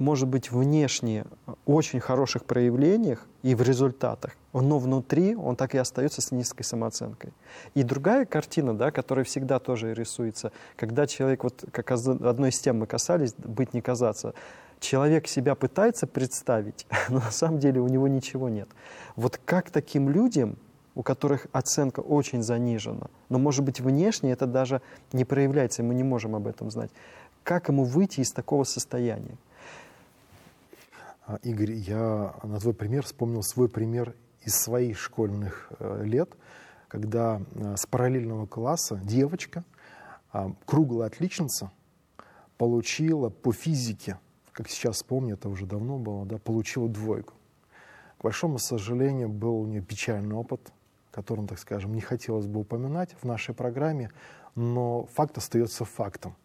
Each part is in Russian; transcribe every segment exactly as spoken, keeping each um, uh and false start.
может быть внешне очень хороших проявлениях и в результатах, но внутри он так и остается с низкой самооценкой. И другая картина, да, которая всегда тоже рисуется, когда человек, вот как одной из тем мы касались, быть не казаться, человек себя пытается представить, но на самом деле у него ничего нет. Вот как таким людям, у которых оценка очень занижена, но, может быть, внешне это даже не проявляется, и мы не можем об этом знать, как ему выйти из такого состояния? Игорь, я на твой пример вспомнил свой пример из своих школьных лет, когда с параллельного класса девочка, круглая отличница, получила по физике, как сейчас помню, это уже давно было, да, получила двойку. К большому сожалению, был у нее печальный опыт, которым, так скажем, не хотелось бы упоминать в нашей программе, но факт остается фактом.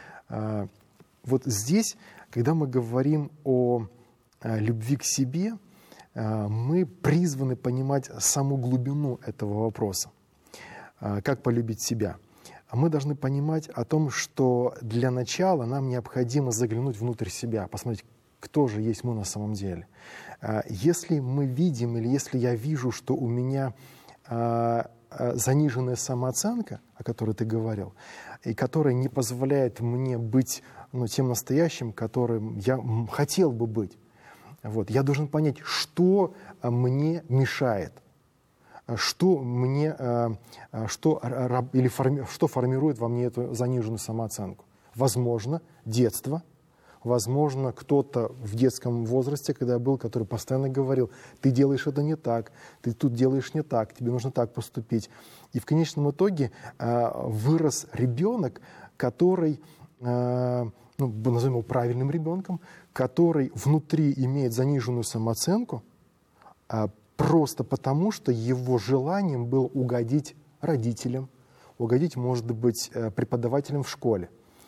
Вот здесь, когда мы говорим о любви к себе, мы призваны понимать саму глубину этого вопроса. Как полюбить себя? Мы должны понимать о том, что для начала нам необходимо заглянуть внутрь себя, посмотреть, кто же есть мы на самом деле. Если мы видим, или если я вижу, что у меня заниженная самооценка, о которой ты говорил, и которая не позволяет мне быть, ну, тем настоящим, которым я хотел бы быть, вот, я должен понять, что мне мешает, что, мне, что, или форми, что формирует во мне эту заниженную самооценку. Возможно, детство. Возможно, кто-то в детском возрасте, когда я был, который постоянно говорил: ты делаешь это не так, ты тут делаешь не так, тебе нужно так поступить. И в конечном итоге э, вырос ребенок, который, э, ну, назовем его правильным ребенком, который внутри имеет заниженную самооценку, э, просто потому, что его желанием было угодить родителям, угодить, может быть, э, преподавателям в школе.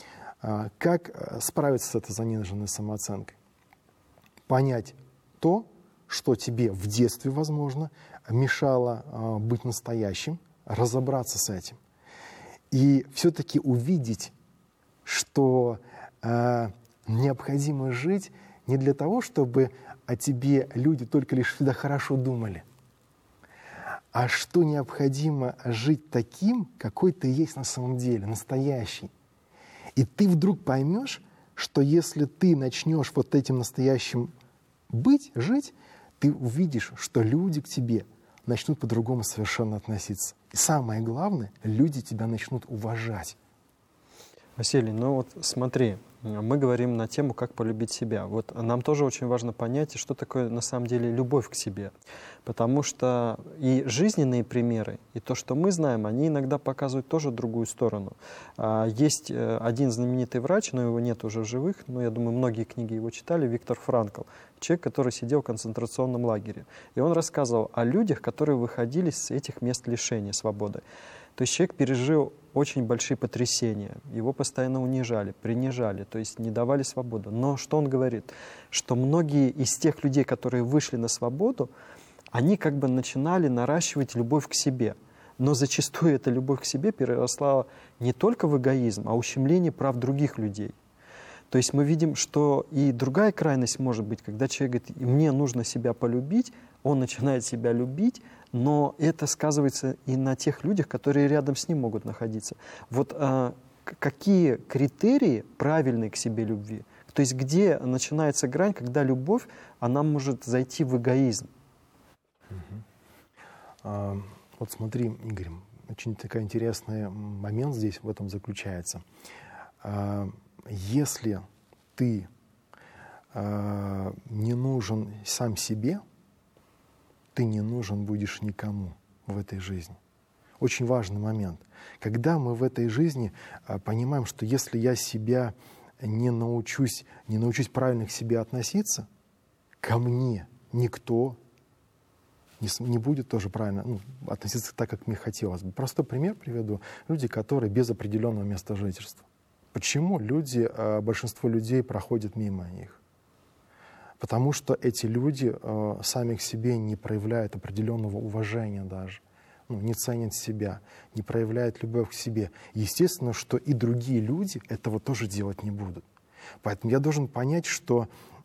Как справиться с этой заниженной самооценкой? Понять то, что тебе в детстве, возможно, мешало быть настоящим, разобраться с этим. И все-таки увидеть, что э, необходимо жить не для того, чтобы о тебе люди только лишь всегда хорошо думали, а что необходимо жить таким, какой ты есть на самом деле, настоящий. И ты вдруг поймешь, что если ты начнешь вот этим настоящим быть, жить, ты увидишь, что люди к тебе начнут по-другому совершенно относиться. И самое главное, люди тебя начнут уважать. Василий, ну вот смотри, мы говорим на тему «Как полюбить себя». Вот нам тоже очень важно понять, что такое на самом деле любовь к себе. Потому что и жизненные примеры, и то, что мы знаем, они иногда показывают тоже другую сторону. Есть один знаменитый врач, но его нет уже в живых, но я думаю, многие книги его читали, Виктор Франкл, человек, который сидел в концентрационном лагере. И он рассказывал о людях, которые выходили с этих мест лишения свободы. То есть человек пережил очень большие потрясения, его постоянно унижали, принижали, то есть не давали свободу. Но что он говорит? Что многие из тех людей, которые вышли на свободу, они как бы начинали наращивать любовь к себе. Но зачастую эта любовь к себе переросла не только в эгоизм, а ущемление прав других людей. То есть мы видим, что и другая крайность может быть, когда человек говорит: мне нужно себя полюбить, он начинает себя любить, но это сказывается и на тех людях, которые рядом с ним могут находиться. Вот а, какие критерии правильной к себе любви? То есть где начинается грань, когда любовь, она может зайти в эгоизм? Угу. А, вот смотри, Игорь, очень такой интересный момент здесь в этом заключается. А, если ты а, не нужен сам себе, ты не нужен будешь никому в этой жизни. Очень важный момент. Когда мы в этой жизни а, понимаем, что если я себя не научусь, не научусь правильно к себе относиться, ко мне никто не, не будет тоже правильно, ну, относиться так, как мне хотелось бы. Простой пример приведу. Люди, которые без определенного места жительства. Почему люди, а, большинство людей проходят мимо них? Потому что эти люди э, сами к себе не проявляют определенного уважения даже, ну, не ценят себя, не проявляют любовь к себе. Естественно, что и другие люди этого тоже делать не будут. Поэтому я должен понять, что